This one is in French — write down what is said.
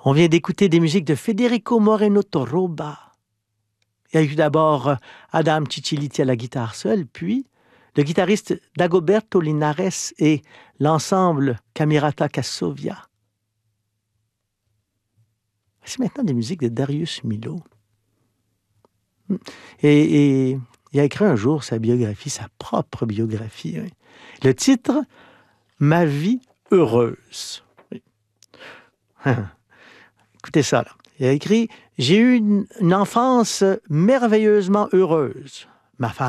On vient d'écouter des musiques de Federico Moreno Torroba. Il y a eu d'abord Adam Ciciliti à la guitare seule, puis le guitariste Dagoberto Linares et l'ensemble Camerata Cassovia. C'est maintenant des musiques de Darius Milhaud. Et il a écrit un jour sa biographie, sa propre biographie. Oui. Le titre, Ma vie heureuse. Oui. Écoutez ça, là. Il a écrit « J'ai eu une enfance merveilleusement heureuse. Ma femme